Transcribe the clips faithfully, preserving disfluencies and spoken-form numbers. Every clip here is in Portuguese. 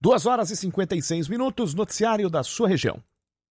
duas horas e cinquenta e seis minutos, noticiário da sua região.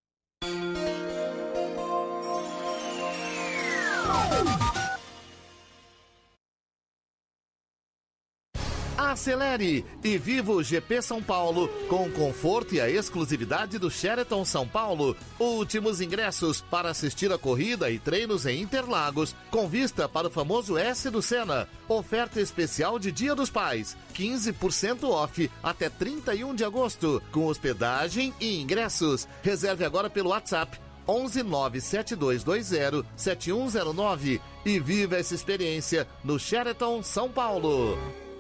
Acelere e viva o G P São Paulo com o conforto e a exclusividade do Sheraton São Paulo. Últimos ingressos para assistir a corrida e treinos em Interlagos, com vista para o famoso S do Senna. Oferta especial de Dia dos Pais, quinze por cento off até trinta e um de agosto, com hospedagem e ingressos. Reserve agora pelo WhatsApp onze nove sete dois dois zero sete um zero nove e viva essa experiência no Sheraton São Paulo.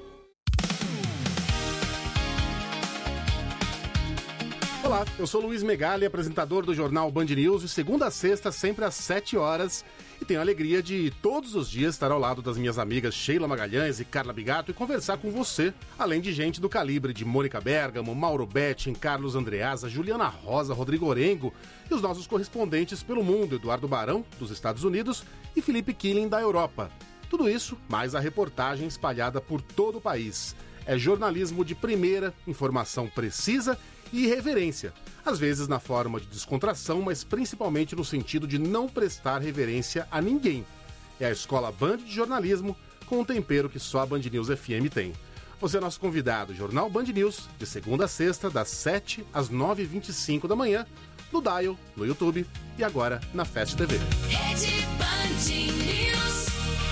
Olá, eu sou Luiz Megali, apresentador do jornal Band News, de segunda a sexta, sempre às sete horas, e tenho a alegria de todos os dias estar ao lado das minhas amigas Sheila Magalhães e Carla Bigato e conversar com você, além de gente do calibre de Mônica Bergamo, Mauro Betting, Carlos Andreasa, Juliana Rosa, Rodrigo Orengo e os nossos correspondentes pelo mundo, Eduardo Barão, dos Estados Unidos, e Felipe Killing, da Europa. Tudo isso, mais a reportagem espalhada por todo o país. É jornalismo de primeira, informação precisa e reverência, às vezes na forma de descontração, mas principalmente no sentido de não prestar reverência a ninguém. É a Escola Band de Jornalismo, com um tempero que só a Band News F M tem. Você é nosso convidado, Jornal Band News, de segunda a sexta, das sete às nove e vinte e cinco da manhã, no Dial, no YouTube e agora na Fast T V. Rede Band News.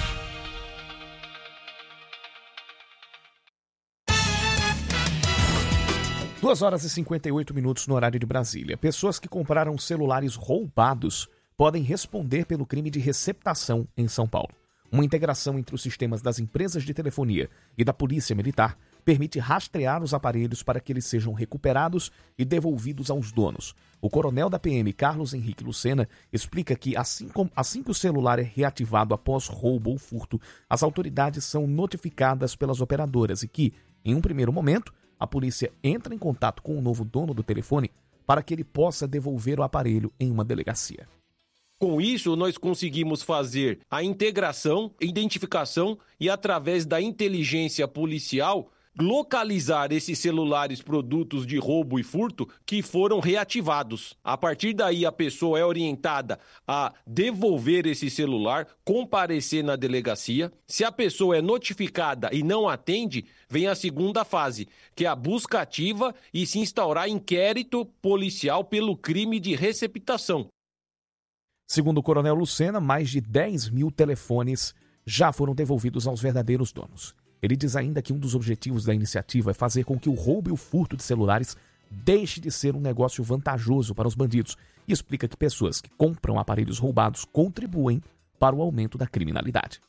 duas horas e cinquenta e oito minutos no horário de Brasília. Pessoas que compraram celulares roubados podem responder pelo crime de receptação em São Paulo. Uma integração entre os sistemas das empresas de telefonia e da Polícia Militar permite rastrear os aparelhos para que eles sejam recuperados e devolvidos aos donos. O coronel da P M, Carlos Henrique Lucena, explica que assim, como, assim que o celular é reativado após roubo ou furto, as autoridades são notificadas pelas operadoras e que, em um primeiro momento, a polícia entra em contato com o novo dono do telefone para que ele possa devolver o aparelho em uma delegacia. Com isso, nós conseguimos fazer a integração, identificação e, através da inteligência policial, localizar esses celulares produtos de roubo e furto que foram reativados. A partir daí, a pessoa é orientada a devolver esse celular, comparecer na delegacia. Se a pessoa é notificada e não atende, vem a segunda fase, que é a busca ativa e se instaurar inquérito policial pelo crime de receptação. Segundo o coronel Lucena, mais de dez mil telefones já foram devolvidos aos verdadeiros donos. Ele diz ainda que um dos objetivos da iniciativa é fazer com que o roubo e o furto de celulares deixe de ser um negócio vantajoso para os bandidos e explica que pessoas que compram aparelhos roubados contribuem para o aumento da criminalidade.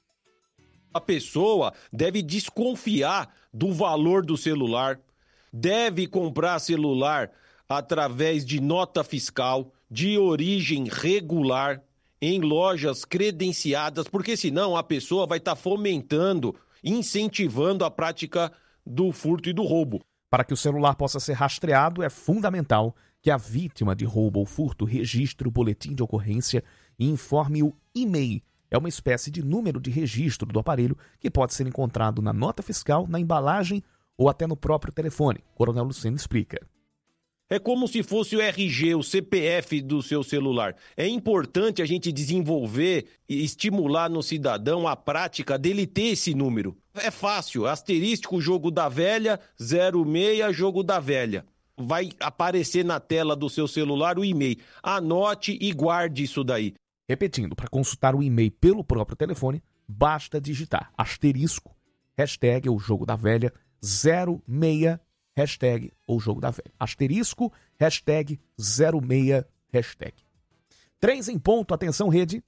A pessoa deve desconfiar do valor do celular, deve comprar celular através de nota fiscal, de origem regular, em lojas credenciadas, porque senão a pessoa vai estar fomentando, incentivando a prática do furto e do roubo. Para que o celular possa ser rastreado, é fundamental que a vítima de roubo ou furto registre o boletim de ocorrência e informe o I M E I. É uma espécie de número de registro do aparelho que pode ser encontrado na nota fiscal, na embalagem ou até no próprio telefone. O coronel Lucena explica. É como se fosse o R G, o C P F do seu celular. É importante a gente desenvolver e estimular no cidadão a prática dele ter esse número. É fácil, asterístico, jogo da velha, zero seis, jogo da velha. Vai aparecer na tela do seu celular o I M E I. Anote e guarde isso daí. Repetindo, para consultar o I M E I pelo próprio telefone, basta digitar asterisco, hashtag ou jogo da velha, zero seis, hashtag ou jogo da velha. Asterisco, hashtag zero seis, hashtag. Três em ponto, atenção rede.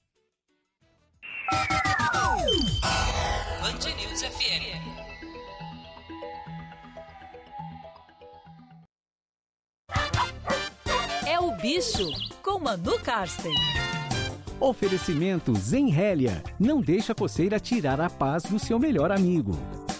Band News F M. É o bicho com Manu Karsten. Oferecimento Zenrélia. Não deixa a coceira tirar a paz do seu melhor amigo.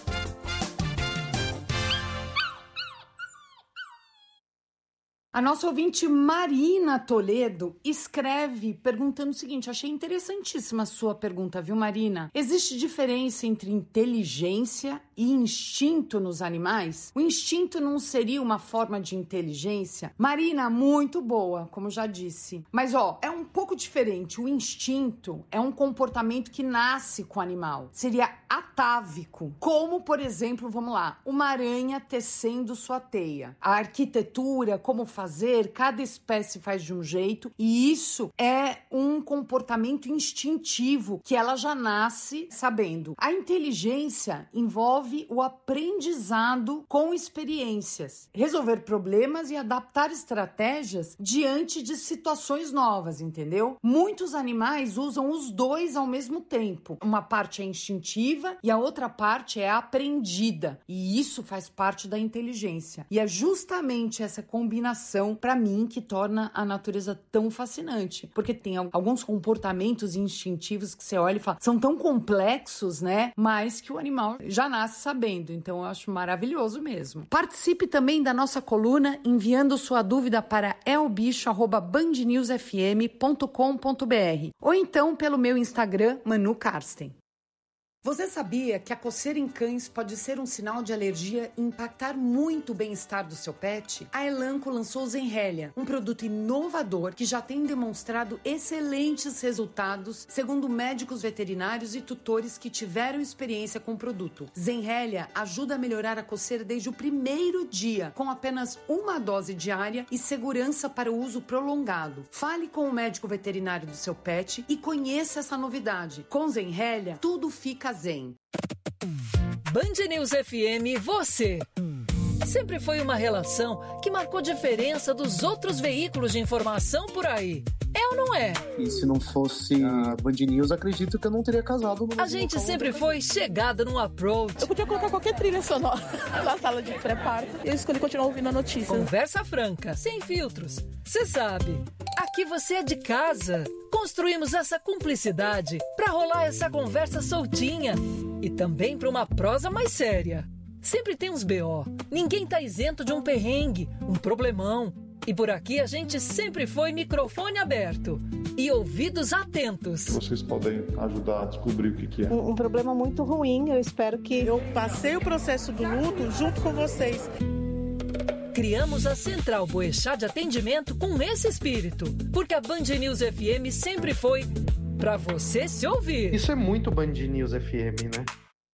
A nossa ouvinte Marina Toledo escreve perguntando o seguinte, achei interessantíssima a sua pergunta, viu, Marina? Existe diferença entre inteligência e instinto nos animais? O instinto não seria uma forma de inteligência? Marina, muito boa, como já disse. Mas, ó, é um pouco diferente. O instinto é um comportamento que nasce com o animal. Seria atávico. Como, por exemplo, vamos lá, uma aranha tecendo sua teia. A arquitetura, como fazer, cada espécie faz de um jeito, e isso é um comportamento instintivo que ela já nasce sabendo. A inteligência envolve o aprendizado com experiências, resolver problemas e adaptar estratégias diante de situações novas, entendeu? Muitos animais usam os dois ao mesmo tempo. Uma parte é instintiva e a outra parte é aprendida, e isso faz parte da inteligência. E é justamente essa combinação, para mim, que torna a natureza tão fascinante, porque tem alguns comportamentos instintivos que você olha e fala, são tão complexos, né? Mas que o animal já nasce sabendo. Então eu acho maravilhoso mesmo. Participe também da nossa coluna enviando sua dúvida para elbicho arroba band news f m ponto com ponto b r ou então pelo meu Instagram, Manu Karsten. Você sabia que a coceira em cães pode ser um sinal de alergia e impactar muito o bem-estar do seu pet? A Elanco lançou o Zenrelia, um produto inovador que já tem demonstrado excelentes resultados, segundo médicos veterinários e tutores que tiveram experiência com o produto. Zenrelia ajuda a melhorar a coceira desde o primeiro dia, com apenas uma dose diária e segurança para o uso prolongado. Fale com o médico veterinário do seu pet e conheça essa novidade. Com Zenrelia, tudo fica zen. Band News F M, você. Sempre foi uma relação que marcou diferença dos outros veículos de informação por aí. É ou não é? E se não fosse a Band News, acredito que eu não teria casado. A gente sempre foi chegada num approach. Eu podia colocar qualquer trilha sonora na sala de pré-parto. Eu escolhi continuar ouvindo a notícia. Conversa franca, sem filtros. Você sabe, aqui você é de casa. Construímos essa cumplicidade para rolar essa conversa soltinha e também para uma prosa mais séria. Sempre tem uns B O. Ninguém tá isento de um perrengue, um problemão. E por aqui a gente sempre foi microfone aberto e ouvidos atentos. Vocês podem ajudar a descobrir o que, que é. Um, um problema muito ruim, eu espero que... Eu passei o processo do luto junto com vocês. Criamos a Central Boechat de Atendimento com esse espírito, porque a Band News F M sempre foi pra você se ouvir. Isso é muito Band News F M, né?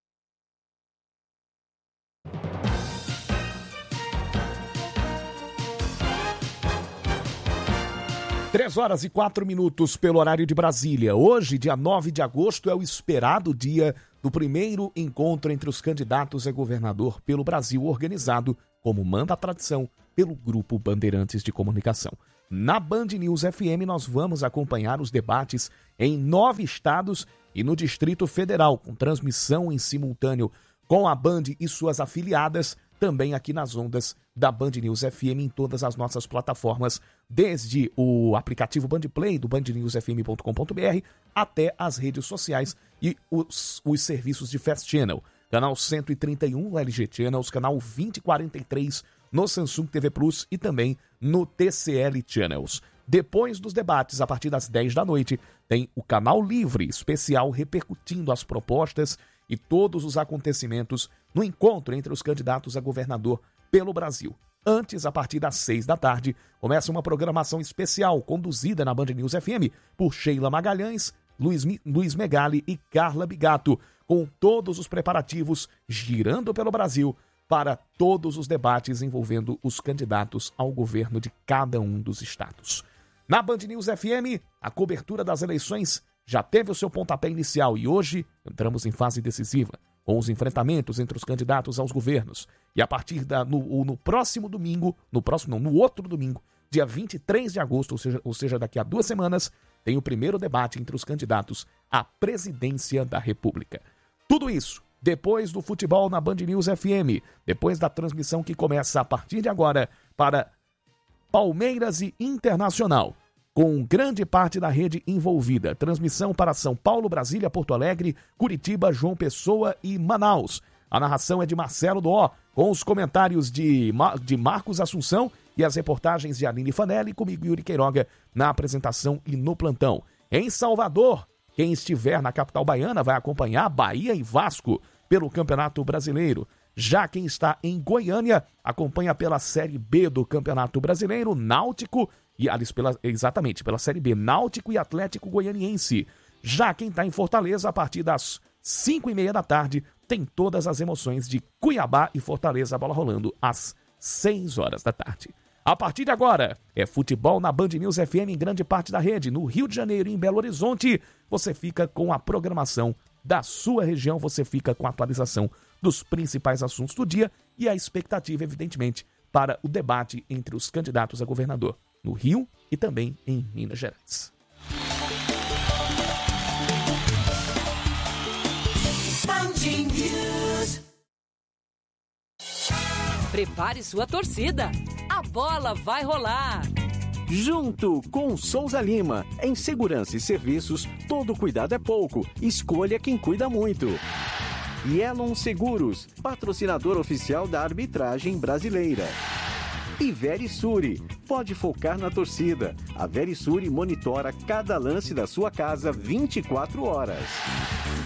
Três horas e quatro minutos pelo horário de Brasília. Hoje, dia nove de agosto, é o esperado dia do primeiro encontro entre os candidatos a governador pelo Brasil, organizado, como manda a tradição, pelo Grupo Bandeirantes de Comunicação. Na Band News F M, nós vamos acompanhar os debates em nove estados e no Distrito Federal, com transmissão em simultâneo com a Band e suas afiliadas, também aqui nas ondas da Band News F M em todas as nossas plataformas, desde o aplicativo Band Play do band news f m ponto com ponto b r até as redes sociais e os, os serviços de Fast Channel. Canal cento e trinta e um no L G Channels, canal vinte e quarenta e três no Samsung T V Plus e também no T C L Channels. Depois dos debates, a partir das dez da noite, tem o Canal Livre, especial repercutindo as propostas e todos os acontecimentos no encontro entre os candidatos a governador pelo Brasil. Antes, a partir das seis da tarde, começa uma programação especial conduzida na Band News F M por Sheila Magalhães, Luiz, Luiz Megali e Carla Bigato, com todos os preparativos girando pelo Brasil para todos os debates envolvendo os candidatos ao governo de cada um dos estados. Na Band News F M, a cobertura das eleições já teve o seu pontapé inicial e hoje entramos em fase decisiva, com os enfrentamentos entre os candidatos aos governos. E a partir da, no, no próximo domingo, no próximo não, no outro domingo, dia vinte e três de agosto, ou seja, ou seja, daqui a duas semanas, tem o primeiro debate entre os candidatos à presidência da República. Tudo isso depois do futebol na Band News F M, depois da transmissão que começa a partir de agora para Palmeiras e Internacional, com grande parte da rede envolvida. Transmissão para São Paulo, Brasília, Porto Alegre, Curitiba, João Pessoa e Manaus. A narração é de Marcelo Doó, com os comentários de, Mar- de Marcos Assunção e as reportagens de Aline Fanelli, comigo Yuri Queiroga, na apresentação e no plantão. Em Salvador, quem estiver na capital baiana vai acompanhar Bahia e Vasco, pelo Campeonato Brasileiro. Já quem está em Goiânia acompanha pela Série B do Campeonato Brasileiro, Náutico, e aliás, pela, exatamente, pela Série B, Náutico e Atlético Goianiense. Já quem está em Fortaleza, a partir das cinco e meia da tarde, tem todas as emoções de Cuiabá e Fortaleza, a bola rolando às seis horas da tarde. A partir de agora, é futebol na Band News F M em grande parte da rede. No Rio de Janeiro e em Belo Horizonte, você fica com a programação da sua região, você fica com a atualização dos principais assuntos do dia e a expectativa, evidentemente, para o debate entre os candidatos a governador no Rio e também em Minas Gerais. Prepare sua torcida. A bola vai rolar. Junto com Souza Lima. Em segurança e serviços, todo cuidado é pouco. Escolha quem cuida muito. Yelon Seguros, patrocinador oficial da arbitragem brasileira. E Verisure, pode focar na torcida. A Verisure monitora cada lance da sua casa vinte e quatro horas.